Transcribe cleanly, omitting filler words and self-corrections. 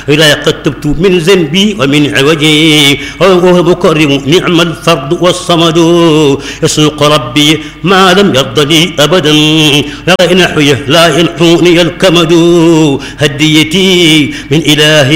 إلى قد تبت من ذنبي ومن عوجي وهو مكرم نعم الفرد والصمد يسوق ربي ما لم يرض لي أبدا لا ينحوي لا ينحوني الكمد هديتي من إله